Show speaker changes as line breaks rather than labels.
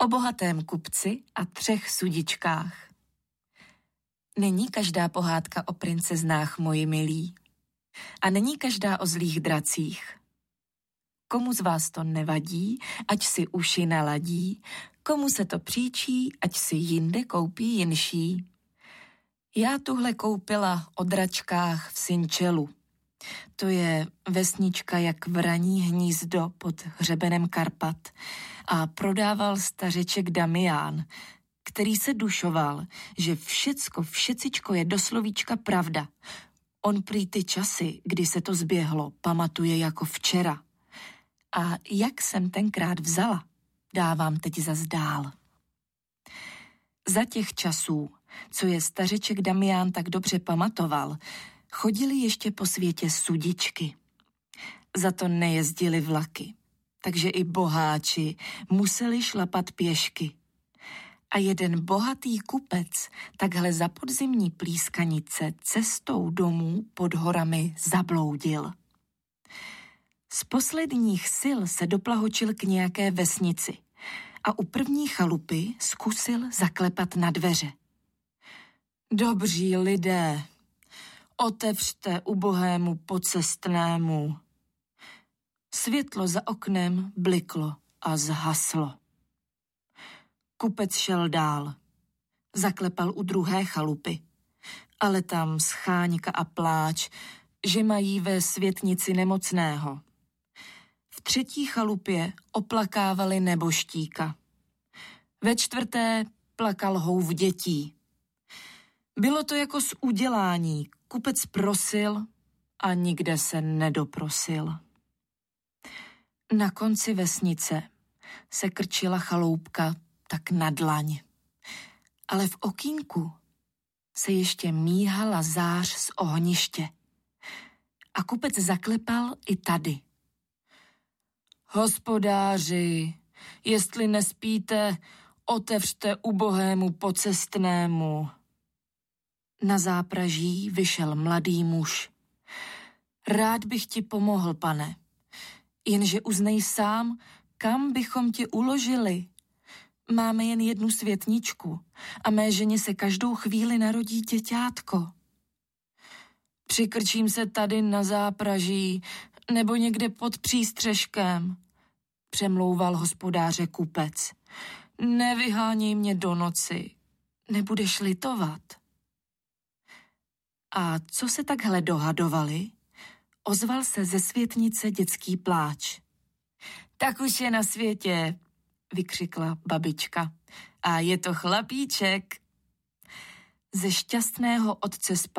O bohatém kupci a 3 sudičkách. Není každá pohádka o princeznách, moji milí. A není každá o zlých dracích. Komu z vás to nevadí, ať si uši naladí, komu se to příčí, ať si jinde koupí jinší. Já tuhle koupila o dračkách v Sinčelu. To je vesnička jak vraní hnízdo pod hřebenem Karpat a prodával stařeček Damián, který se dušoval, že všecičko je doslovíčka pravda. On prý ty časy, kdy se to zběhlo, pamatuje jako včera. A jak jsem tenkrát vzala, dávám teď zas dál. Za těch časů, co je stařeček Damián tak dobře pamatoval, chodili ještě po světě sudičky. Za to nejezdili vlaky, takže i boháči museli šlapat pěšky. A jeden bohatý kupec takhle za podzimní plískanice cestou domů pod horami zabloudil. Z posledních sil se doplahočil k nějaké vesnici a u první chalupy zkusil zaklepat na dveře. Dobří lidé, otevřte ubohému pocestnému. Světlo za oknem bliklo a zhaslo. Kupec šel dál. Zaklepal u druhé chalupy. Ale tam scháňka a pláč, že mají ve světnici nemocného. V 3. chalupě oplakávali neboštíka. Ve 4. plakal houv dětí. Bylo to jako z udělání. Kupec prosil a nikde se nedoprosil. Na konci vesnice se krčila chaloupka tak na dlaň. Ale v okýnku se ještě míhala zář z ohniště. A kupec zaklepal i tady. Hospodáři, jestli nespíte, otevřte ubohému pocestnému. Na zápraží vyšel mladý muž. Rád bych ti pomohl, pane, jenže uznej sám, kam bychom tě uložili. Máme jen 1 světničku a mé ženě se každou chvíli narodí děťátko. Přikrčím se tady na zápraží nebo někde pod přístřeškem, přemlouval hospodáře kupec. Nevyháněj mě do noci, nebudeš litovat. A co se takhle dohadovali, ozval se ze světnice dětský pláč. Tak už je na světě, vykřikla babička. A je to chlapíček. Ze šťastného otce